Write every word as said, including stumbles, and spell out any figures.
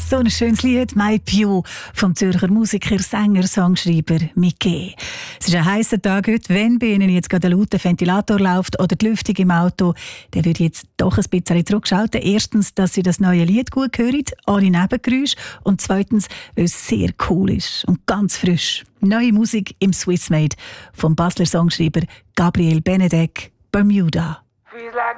So ein schönes Lied, «My Pio», vom Zürcher Musiker, Sänger, Songschreiber Mickey. Es ist ein heisser Tag heute. Wenn bei Ihnen jetzt gerade ein lauter Ventilator läuft oder die Lüftung im Auto, dann würde ich jetzt doch ein bisschen zurückschalten. Erstens, dass Sie das neue Lied gut hören, ohne Nebengeräusche. Und zweitens, weil es sehr cool ist und ganz frisch. Neue Musik im Swissmade vom Basler Songschreiber Gabriel Benedek, «Bermuda».